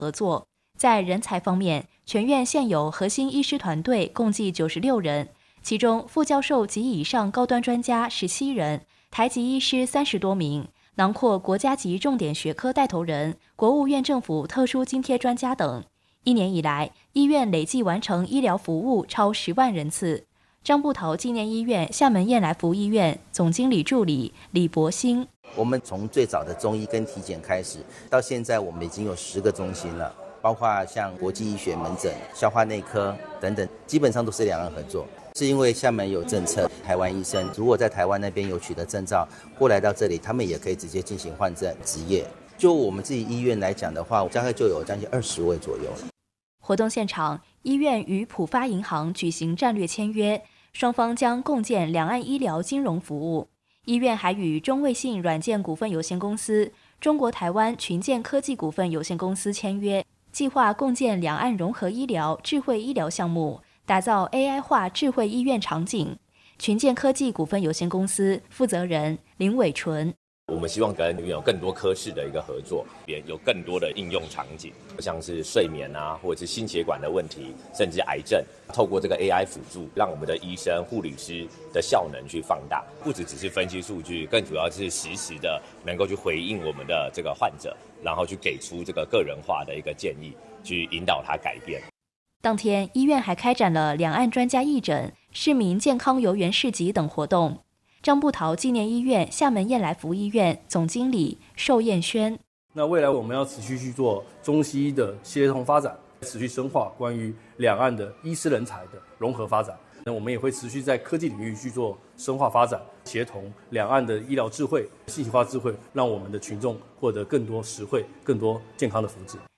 合作。在人才方面，全院现有核心医师团队共计96人，其中副教授及以上高端专家17人，台籍医师30多名，囊括国家级重点学科带头人、国务院政府特殊津贴专家等。1年以来，医院累计完成医疗服务超10万人次。张步桃纪念医院厦门燕来福医院总经理助理李博兴： 我们从最早的中医跟体检开始，到现在我们已经有10个中心了。包括像国际医学门诊、消化内科等等，基本上都是两岸合作。是因为厦门有政策，台湾医生如果在台湾那边有取得证照，过来到这里，他们也可以直接进行换证执业。就我们自己医院来讲的话，大概就有将近20位左右了。 活动现场，医院与浦发银行举行战略签约，双方将共建两岸医疗金融服务。医院还与中卫信软件股份有限公司、中国台湾群健科技股份有限公司签约。计划共建两岸融合医疗、智慧医疗项目，打造 AI 化智慧医院场景。群健科技股份有限公司负责人林伟纯： 我们希望跟有更多科室的一个合作，也有更多的应用场景，像是睡眠啊，或者是心血管的问题，甚至癌症，透过这个 AI 辅助，让我们的医生、护理师的效能去放大，不只是分析数据，更主要是实时的能够去回应我们的这个患者，然后去给出这个个人化的一个建议，去引导他改变。 当天，医院还开展了两岸专家义诊、市民健康游园市集等活动。张步桃纪念医院厦门燕来福医院总经理寿彦轩： 那未来我们要持续去做中西医的协同发展，持续深化关于两岸的医师人才的融合发展。那我们也会持续在科技领域去做深化发展，协同两岸的医疗智慧、信息化智慧，让我们的群众获得更多实惠、更多健康的福祉。